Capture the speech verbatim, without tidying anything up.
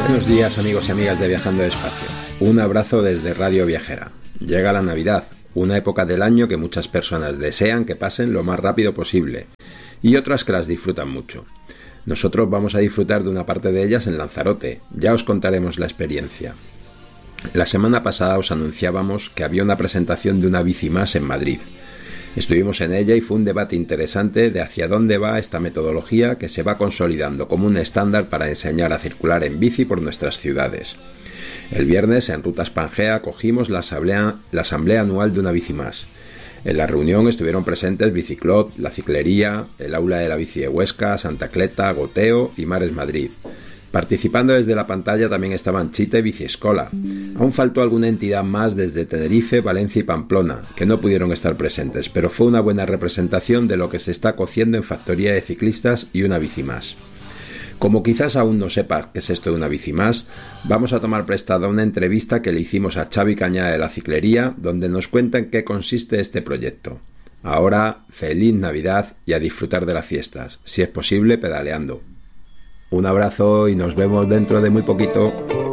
Buenos días, amigos y amigas de Viajando Despacio. Un abrazo desde Radio Viajera. Llega la Navidad, una época del año que muchas personas desean que pasen lo más rápido posible y otras que las disfrutan mucho. Nosotros vamos a disfrutar de una parte de ellas en Lanzarote. Ya os contaremos la experiencia. La semana pasada os anunciábamos que había una presentación de una bici más en Madrid. Estuvimos en ella y fue un debate interesante de hacia dónde va esta metodología que se va consolidando como un estándar para enseñar a circular en bici por nuestras ciudades. El viernes en Rutas Pangea acogimos la asamblea, la asamblea anual de una bici más. En la reunión estuvieron presentes Biciclot, La Ciclería, el Aula de la Bici de Huesca, Santa Cleta, Goteo y Mares Madrid. Participando desde la pantalla también estaban Chita y Biciescola. Aún faltó alguna entidad más desde Tenerife, Valencia y Pamplona, que no pudieron estar presentes, pero fue una buena representación de lo que se está cociendo en Factoría de Ciclistas y una bici más. Como quizás aún no sepas qué es esto de una bici más, vamos a tomar prestada una entrevista que le hicimos a Xavi Cañada de La Ciclería, donde nos cuenta en qué consiste este proyecto. Ahora, feliz Navidad y a disfrutar de las fiestas, si es posible pedaleando. Un abrazo y nos vemos dentro de muy poquito.